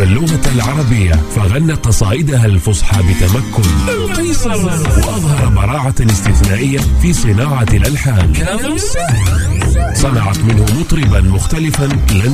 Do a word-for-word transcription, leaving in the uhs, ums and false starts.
اللغة العربية، فغنت قصائدها الفصحى بتمكن، وأظهر براعة استثنائية في صناعة الألحان. صنعت منه مطربا مختلفا لن